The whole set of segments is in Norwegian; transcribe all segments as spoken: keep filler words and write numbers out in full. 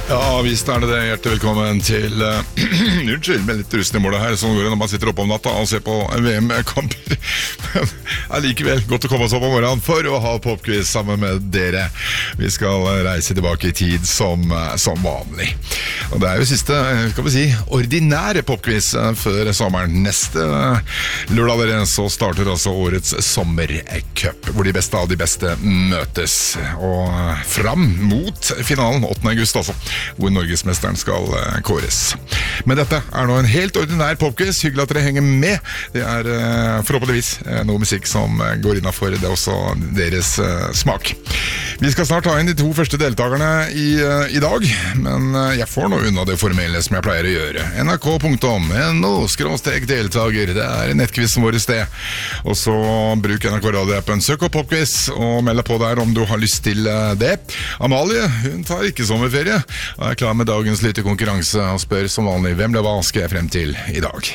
Ja, visst er det det. Hjertelig velkommen til uh, Unnskyld, med litt rusten i målet her, som går når man sitter oppe om natta og ser på V M-kamper. Men allikevel, godt å komme oss opp om morgenen for å ha popquiz sammen med dere. Vi skal reise tilbake i tid som, som vanlig. Og det er jo siste, kan vi si, ordinære popquiz før sommeren. Neste lørdag dere, så starter altså årets sommercup, hvor de beste av de beste møtes. Og fram mot finalen åttende august, altså, hvor Norgesmesteren skal kåres. Men dette er nå en helt ordinær popquiz. Hyggelig at dere henger med. Det er forhåpentligvis noe musikk som går innenfor det også deres smak. Vi skal snart ta inn de to første deltakerne i, i dag, men jeg får nå unna det formelle som jeg pleier å gjøre. N R K punktum no skråstrek deltaker. Det er nettquizen vår i sted. Og så bruk N R K radioappen, søk opp popquiz og meld deg på der om du har lyst til det. Amalie, hun tar ikke sommerferie. Jeg er klar med dagens lyttekonkurranse og spør som vanlig, hvem eller hva skal jeg frem til i dag?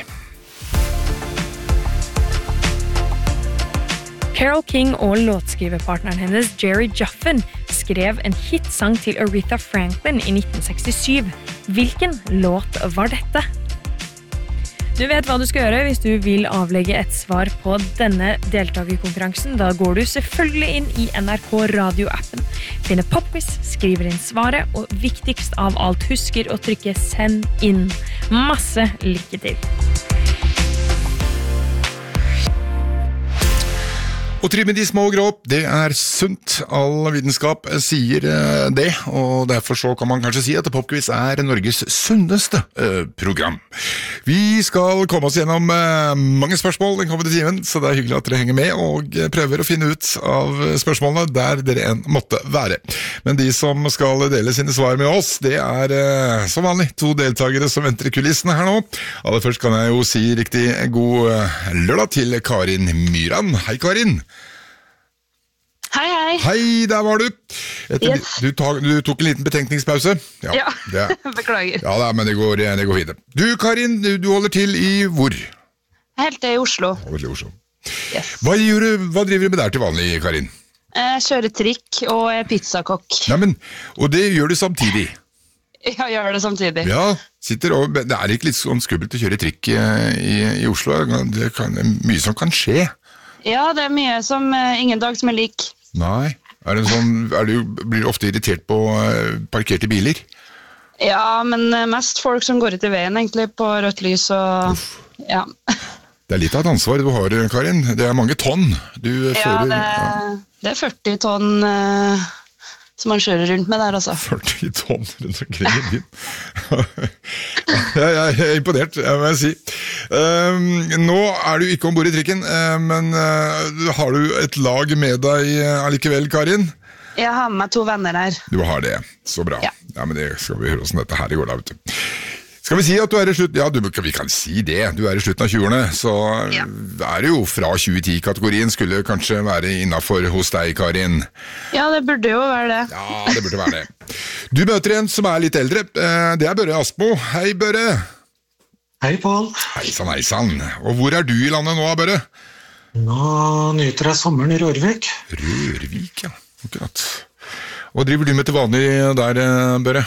Carole King og låtskriverpartneren hennes Jerry Juffin skrev en hitsang til Aretha Franklin i nitten sekstisju. Hvilken låt var dette? Du vet hva du skal gjøre hvis du vil avlegge et svar på denne deltakerkonkurransen. Da går du selvfølgelig inn i N R K radioappen, finner popquiz, skriver inn svaret, og viktigst av alt husker å trykke send inn. Masse lykke til! Å trimme de små og grå, det er sunt. All vitenskap sier det, og derfor så kan man kanskje si at popquiz er Norges sunneste uh, program. Vi skal komme oss gjennom uh, mange spørsmål den kommende timen, så det er hyggelig at dere henger med og prøver å finne ut av spørsmålene der dere en måtte være. Men de som skal dele sine svar med oss, det er uh, som vanlig to deltakere som venter i kulissene her nå. Aller først kan jeg jo si riktig god uh, lørdag til Karin Myran. Hei Karin! Hei, hei. Hei, der var du. Etter, Yes. du, ta, du tok en liten betenkningspause. Ja, det er, beklager. ja da, men det går, det går fint. Du, Karin, du, du holder til i hvor? Helt til i Oslo. Holder til i Oslo. Yes. Hva, gjør, du- hva driver du med der til vanlig, Karin? Jeg kjører trikk og er pizzakokk. Nei, men, og det gjør du samtidig. Ja, gjør det samtidig. Ja, sitter og, det er ikke litt sånn skummelt å kjøre trikk eh, i, i Oslo. Det, kan, det er mye som kan skje. Ja, det er mye som, eh, ingen dag som er lik. Nei, er det sånn, er du, blir du ofte irritert på eh, parkerte biler? Ja, men eh, mest folk som går ut i veien egentlig på rødt lys og... Ja, Det er litt av et ansvar du har, Karin. Det er mange tonn du ja fører. det, det er førti tonn eh, som man kjører rundt med der, altså. førti tonn rundt omkring i byen. jeg, jeg er imponert, jeg må jeg si. Um, nå er du ikke ombord i trikken, uh, men uh, har du et lag med deg uh, allikevel, Karin? Jeg har med meg to venner her. Du har det, så bra. Ja. Ja, men det skal vi høre hvordan dette her går da, vet du. Skal vi si at du er i slutt... Ja, du, vi kan si det. Du er i slutten av tjuerne, så Ja. er det jo fra tjue ti-kategorien skulle kanskje være innenfor hos deg, Karin. Ja, det burde jo være det. Ja, det burde være det. Du møter en som er litt eldre. Eh, Det er Børre Aspo. Hei, Børre. Hei, Pål. Heisann, heisann. Og hvor er du i landet nå, Børre? Nå nyter jeg sommeren i Rørvik. Rørvik, ja. Akkurat. Hva driver du med til vanlig der, eh, Børre?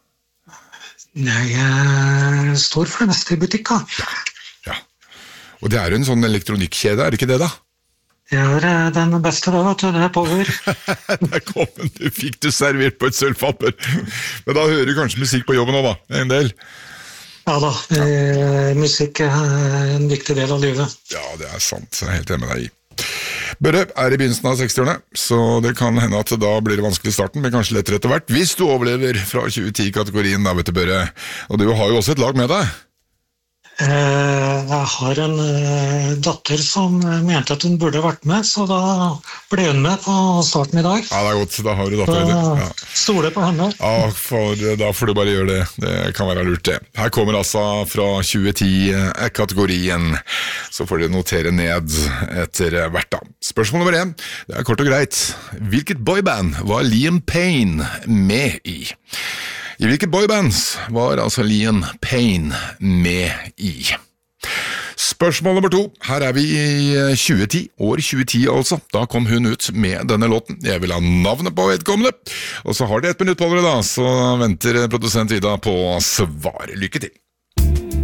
Jeg eh, står for det meste i butikka. Ja. Og det er jo en sånn elektronikkjede, er det ikke det da? Jeg er eh, den beste da, vet du. Det er Power. Der kom den, du fikk du servert på et sølvpapper. Men da hører du kanskje musikk på jobben også da, en del. Ja da, eh, musikk er en viktig del av livet. Ja, det er sant. Jeg er helt enig med deg i. Børre er i begynnelsen av sekstiårene, så det kan hende at da blir det vanskelig i starten, men kanskje lettere etter hvert, hvis du overlever fra tjue ti-kategorien, da vet du, Børre. Og du har jo også et lag med deg. Eh, jeg har en eh, datter som eh, mente at hun burde vært med, så da ble hun med på starten i dag. Ja, det er godt, da har du datteren Da din. Ja. stoler på henne. Ja, for, da får du bare gjøre det. Det kan være lurt det. Her kommer altså fra tjue ti-kategorien, så får dere notere ned etter hvert da. Spørsmål nummer én, det er kort og greit. Hvilket boyband var Liam Payne med i? I hvilket boybands var altså Liam Payne med i? Spørsmål nummer to. Her er vi i tjue ti, år tjue ti altså. Da kom hun ut med denne låten. Jeg vil ha navnet på vedkommende. Og så har de et minutt på dere da, så venter produsent Ida på svar. Lykke til.